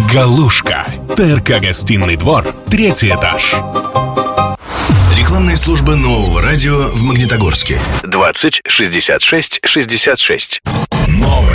Галушка. ТРК «Гостиный двор», 3-й этаж. Рекламная служба нового радио в Магнитогорске. 20 66 66. Новое